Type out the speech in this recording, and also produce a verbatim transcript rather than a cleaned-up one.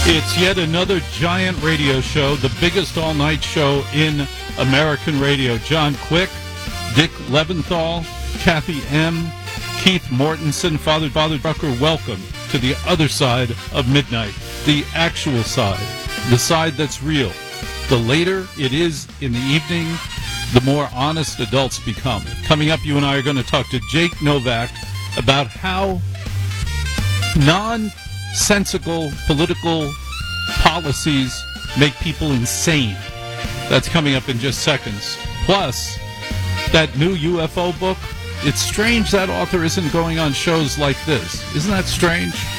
It's yet another giant radio show, the biggest all-night show in American radio. John Quick, Dick Leventhal, Kathy M., Keith Mortensen, Father Father Drucker, welcome to the other side of midnight, the actual side, the side that's real. The later it is in the evening, the more honest adults become. Coming up, you and I are going to talk to Jake Novak about how nonsensical political policies make people insane. That's coming up in just seconds. Plus, that new U F O book, it's strange that author isn't going on shows like this. Isn't that strange?